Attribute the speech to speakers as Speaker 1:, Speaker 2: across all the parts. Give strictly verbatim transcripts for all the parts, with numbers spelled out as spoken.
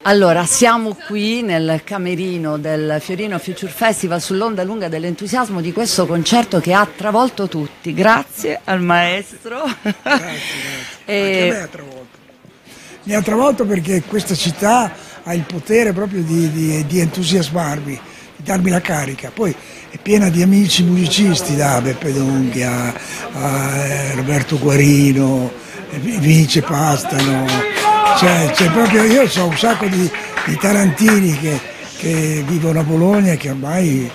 Speaker 1: Allora, siamo qui nel camerino del Fiorino Future Festival sull'onda lunga dell'entusiasmo di questo concerto che ha travolto tutti. Grazie al maestro.
Speaker 2: Grazie, grazie.
Speaker 1: E...
Speaker 2: Anche a me ha travolto. Mi ha travolto perché questa città ha il potere proprio di, di, di entusiasmarmi, di darmi la carica. Poi è piena di amici musicisti, da Beppe D'Unghia, a Roberto Guarino, Vince Pastano. Cioè, c'è proprio, io so un sacco di, di tarantini che, che vivono a Bologna e che ormai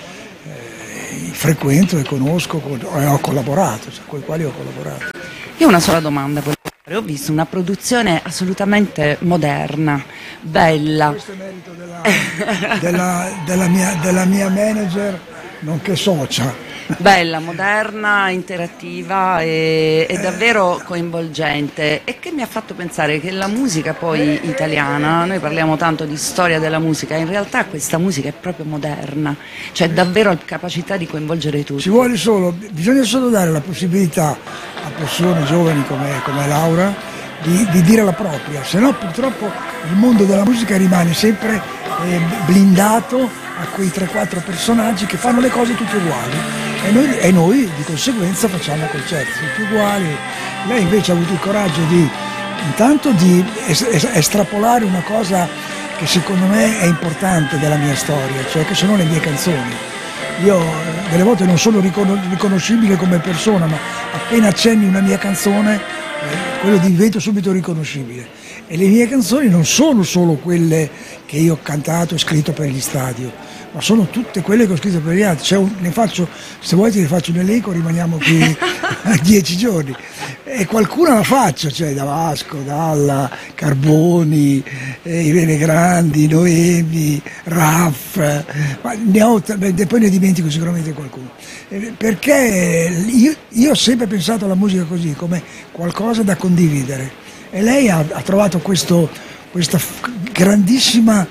Speaker 2: eh, frequento e conosco con, e ho collaborato, cioè, con i quali ho collaborato.
Speaker 1: Io ho una sola domanda volevo fare. Ho visto una produzione assolutamente moderna, bella.
Speaker 2: Questo è merito della, della, della, mia, della mia manager, nonché socia.
Speaker 1: Bella, moderna, interattiva e, e davvero coinvolgente, e che mi ha fatto pensare che la musica poi italiana, noi parliamo tanto di storia della musica, in realtà questa musica è proprio moderna, cioè davvero ha capacità di coinvolgere tutti.
Speaker 2: Ci vuole solo, bisogna solo dare la possibilità a persone giovani come, come Laura di, di dire la propria, se no purtroppo il mondo della musica rimane sempre eh, blindato a quei tre quattro personaggi che fanno le cose tutte uguali. E noi, e noi di conseguenza facciamo concerti tutti uguali. Lei invece ha avuto il coraggio di intanto di es- es- estrapolare una cosa che secondo me è importante della mia storia, cioè che sono le mie canzoni. Io delle volte non sono ricon- riconoscibile come persona, ma appena accenni una mia canzone, eh, quello divento subito riconoscibile. E le mie canzoni non sono solo quelle che io ho cantato e scritto per gli stadio, ma sono tutte quelle che ho scritto per gli altri. Cioè, ne faccio, se volete ne faccio un elenco, rimaniamo qui dieci giorni. E qualcuna la faccio, cioè da Vasco, Dalla, Carboni, eh, Irene Grandi, Noemi, Raff, ma ne ho, beh, poi ne dimentico sicuramente qualcuno. Eh, perché io, io ho sempre pensato alla musica così, come qualcosa da condividere. E lei ha, ha trovato questo, questa grandissima,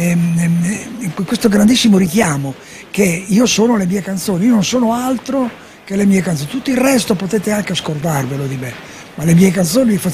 Speaker 2: ehm, questo grandissimo richiamo, che io sono le mie canzoni, io non sono altro che le mie canzoni, tutto il resto potete anche scordarvelo di me, ma le mie canzoni